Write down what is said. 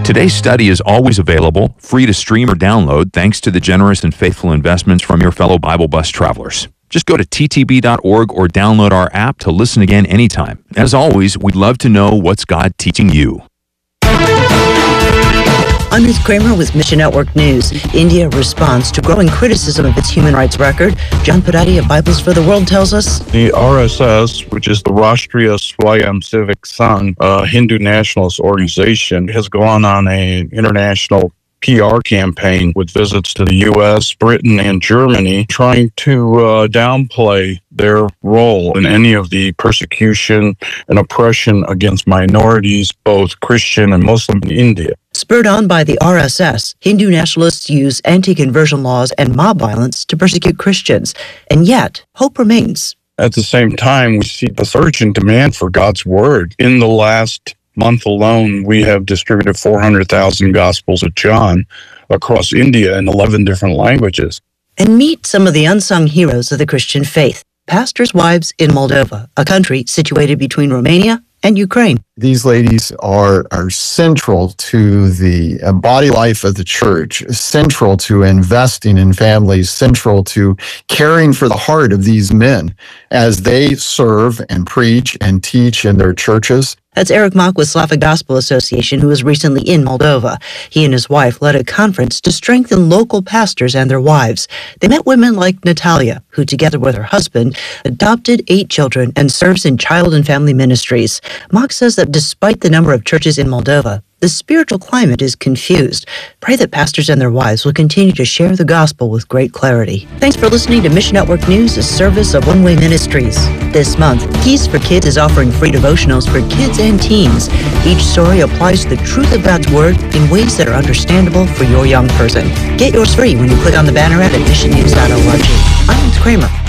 Today's study is always available, free to stream or download, thanks to the generous and faithful investments from your fellow Bible Bus travelers. Just go to ttb.org or download our app to listen again anytime. As always, we'd love to know what's God teaching you. I'm Ruth Kramer with Mission Network News. India responds to growing criticism of its human rights record. John Podati of Bibles for the World tells us the RSS, which is the Rashtriya Swayamsevak Sangh, a Hindu nationalist organization, has gone on an international PR campaign with visits to the U.S., Britain, and Germany, trying to downplay their role in any of the persecution and oppression against minorities, both Christian and Muslim, in India. Spurred on by the RSS, Hindu nationalists use anti-conversion laws and mob violence to persecute Christians. And yet, hope remains. At the same time, we see a surge in demand for God's word. In the last month alone, we have distributed 400,000 Gospels of John across India in 11 different languages. And meet some of the unsung heroes of the Christian faith. Pastors' wives in Moldova, a country situated between Romania and Ukraine. These ladies are central to the body life of the church, central to investing in families, central to caring for the heart of these men as they serve and preach and teach in their churches. That's Eric Mock with Slavic Gospel Association, who was recently in Moldova. He and his wife led a conference to strengthen local pastors and their wives. They met women like Natalia, who together with her husband adopted 8 children and serves in child and family ministries. Mock says that despite the number of churches in Moldova, the spiritual climate is confused. Pray that pastors and their wives will continue to share the gospel with great clarity. Thanks for listening to Mission Network News, a service of One Way Ministries. This month, Keys for Kids is offering free devotionals for kids and teens. Each story applies the truth of God's Word in ways that are understandable for your young person. Get yours free when you click on the banner at missionnews.org. I'm Ruth Kramer.